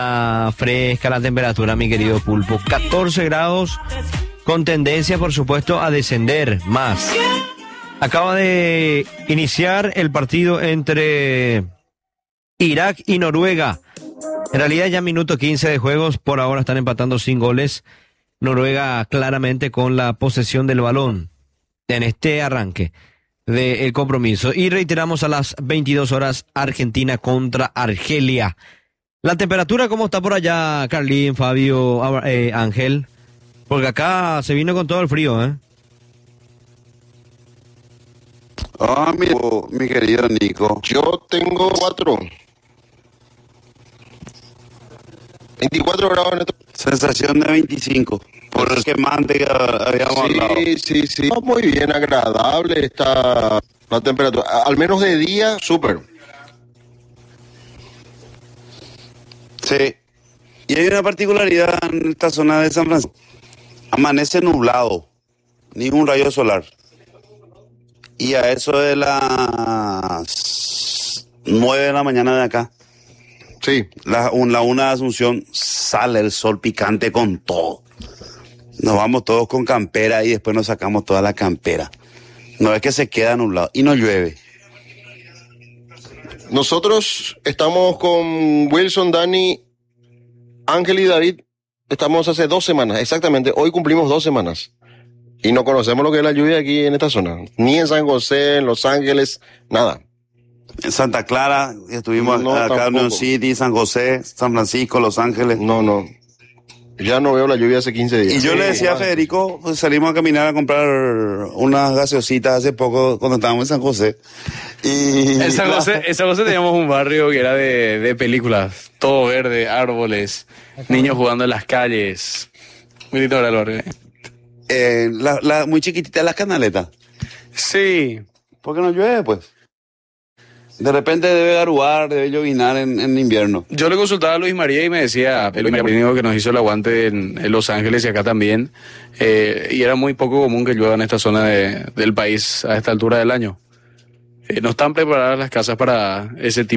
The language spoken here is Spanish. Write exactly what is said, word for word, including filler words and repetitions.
fresca la temperatura, mi querido Pulpo. catorce grados con tendencia, por supuesto, a descender más. Acaba de iniciar el partido entre Irak y Noruega. En realidad ya minuto quince de juegos, por ahora están empatando sin goles. Noruega claramente con la posesión del balón en este arranque del compromiso. Y reiteramos, a las veintidós horas, Argentina contra Argelia. La temperatura, ¿cómo está por allá, Carlín, Fabio, eh, Ángel? Porque acá se vino con todo el frío, ¿eh? Ah, mi, mi querido Nico. Yo tengo cuatro. veinticuatro grados en esto. Sensación de veinticinco. Por el quemante que habíamos hablado. Sí, sí, sí. Muy bien, agradable está la temperatura. Al menos de día, súper. Sí. Y hay una particularidad en esta zona de San Francisco. Amanece nublado. Ni un rayo solar. Y a eso de las nueve de la mañana de acá. Sí. La, un, la una de Asunción sale el sol picante con todo. Nos vamos todos con campera y después nos sacamos toda la campera. No es que se queda nublado y no llueve. Nosotros estamos con Wilson, Dani, Ángel y David. Estamos hace dos semanas, exactamente. Hoy cumplimos dos semanas. Y no conocemos lo que es la lluvia aquí en esta zona. Ni en San José, en Los Ángeles, nada. En Santa Clara, estuvimos No, acá en tampoco. Union City, San José, San Francisco, Los Ángeles. No, no. Ya no veo la lluvia hace quince días. Y yo Sí, le decía a Federico, pues salimos a caminar a comprar unas gaseositas hace poco cuando estábamos en San José. Y En San José, en San José teníamos un barrio que era de, de películas. Todo verde, árboles, niños jugando en las calles. Muy lindo era el barrio. eh, la, la, muy chiquitita las canaletas. Sí. ¿Por qué no llueve, pues? De repente debe garuar, debe llovinar en, en invierno. Yo le consultaba a Luis María y me decía, Luis María que nos hizo el aguante en, en Los Ángeles y acá también, eh, y era muy poco común que llueva en esta zona de, del país a esta altura del año. Eh, no están preparadas las casas para ese tipo